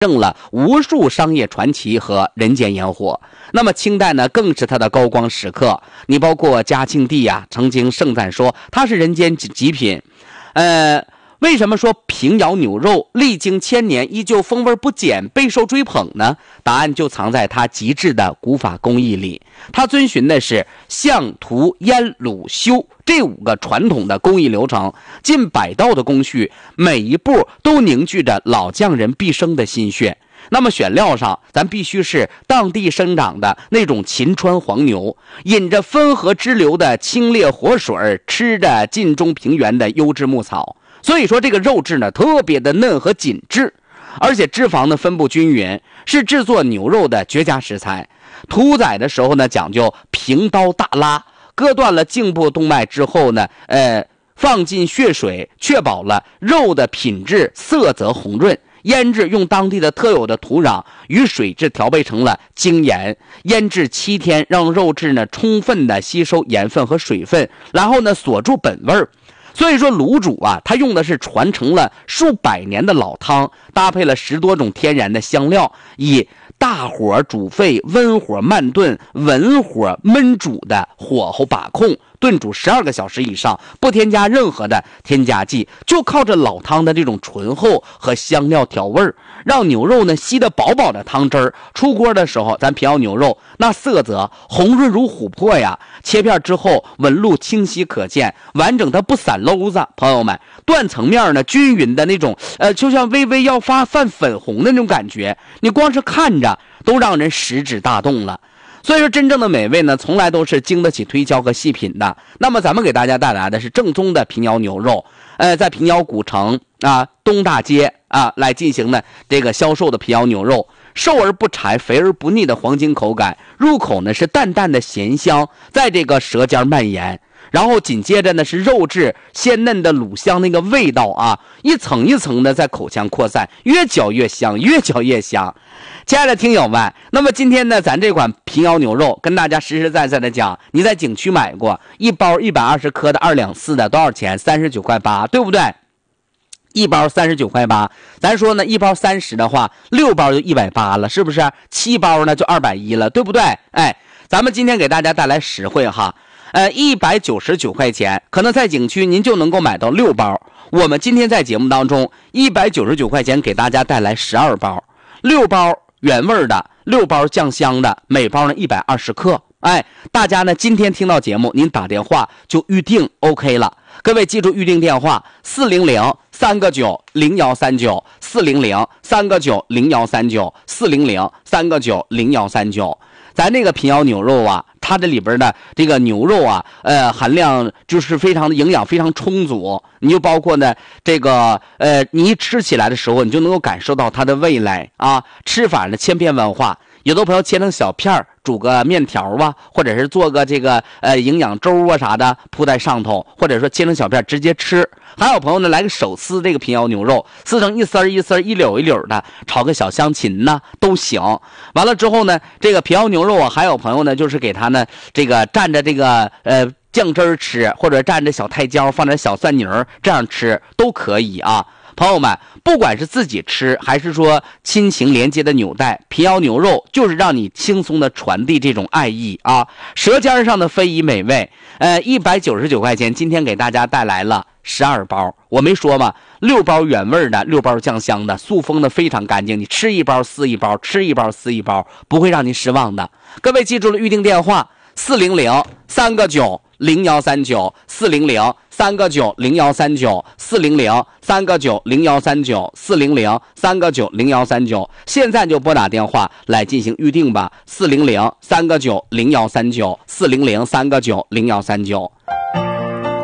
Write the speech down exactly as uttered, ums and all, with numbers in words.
证了无数商业传奇和人间烟火。那么清代呢，更是它的高光时刻。你包括嘉庆帝呀、啊，曾经盛赞说它是人间极品。呃，为什么说平遥牛肉历经千年依旧风味不减，备受追捧呢？答案就藏在它极致的古法工艺里。它遵循的是相、涂、腌、卤、修这五个传统的工艺流程，近百道的工序，每一步都凝聚着老匠人毕生的心血。那么选料上，咱必须是当地生长的那种秦川黄牛，饮着汾河支流的清冽活水，吃着晋中平原的优质牧草。所以说这个肉质呢特别的嫩和紧致，而且脂肪呢分布均匀，是制作牛肉的绝佳食材。屠宰的时候呢讲究平刀大拉，割断了颈部动脉之后呢，呃，放进血水，确保了肉的品质色泽红润。腌制用当地的特有的土壤与水质调配成了精盐，腌制七天，让肉质呢充分的吸收盐分和水分，然后呢锁住本味儿。所以说卤煮啊，它用的是传承了数百年的老汤，搭配了十多种天然的香料，以大火煮沸，温火慢炖，文火焖煮的火候把控，炖煮十二个小时以上，不添加任何的添加剂，就靠着老汤的这种醇厚和香料调味儿，让牛肉呢吸得饱饱的汤汁儿。出锅的时候，咱平遥牛肉那色泽红润如琥珀呀，切片之后纹路清晰可见，完整它不散篓子。朋友们，断层面呢均匀的那种，呃，就像微微要发泛粉红的那种感觉，你光是看着都让人食指大动了。所以说真正的美味呢，从来都是经得起推敲和细品的。那么咱们给大家带来的是正宗的平遥牛肉，呃，在平遥古城啊东大街啊来进行的这个销售的平遥牛肉，瘦而不柴，肥而不腻的黄金口感，入口呢是淡淡的咸香，在这个舌尖蔓延。然后紧接着呢是肉质鲜嫩的卤香那个味道啊，一层一层的在口腔扩散，越嚼越香，越嚼越香。亲爱的听友们，那么今天呢咱这款平遥牛肉跟大家实实在在的讲，你在景区买过一包一百二十克的二两四的多少钱？三十九块八，对不对？一包三十九块八，咱说呢一包三十的话，六包就一百八了，是不是？七包呢就二百一了，对不对？哎，咱们今天给大家带来实惠哈。呃，一百九十九块钱，可能在景区您就能够买到六包。我们今天在节目当中，一百九十九块钱给大家带来十二包，六包原味的，六包酱香的，每包呢一百二十克。哎，大家呢今天听到节目，您打电话就预定 OK 了。各位记住预定电话：四零零三个九零幺三九，四零零三个九零幺三九，四零零三个九零幺三九。咱那个平遥牛肉啊，它这里边的这个牛肉啊，呃，含量就是非常的营养非常充足。你就包括呢这个呃，你一吃起来的时候，你就能够感受到它的味蕾啊，吃法呢千变万化。有的朋友切成小片儿，煮个面条啊，或者是做个这个呃营养粥啊啥的铺在上头，或者说切成小片直接吃。还有朋友呢来个手撕这个平遥牛肉，撕成一丝一丝一绺一绺的，炒个小香芹呢都行。完了之后呢，这个平遥牛肉啊，还有朋友呢就是给它呢这个蘸着这个呃酱汁吃，或者蘸着小太椒放点小蒜泥这样吃都可以啊。朋友们，不管是自己吃还是说亲情连接的纽带，平遥牛肉就是让你轻松的传递这种爱意啊，舌尖上的非遗美味。呃，一百九十九块钱，今天给大家带来了十二包，我没说嘛，六包原味的，六包酱香的，塑封的非常干净，你吃一包撕一包，吃一包撕一包，不会让您失望的。各位记住了预定电话：四零零三个九零幺三九，四零零三个九零幺三九，四零零三个九零幺三九，四零零三个九零幺三九。现在就拨打电话来进行预定吧，四零零三个九零幺三九，四零零三个九零幺三九。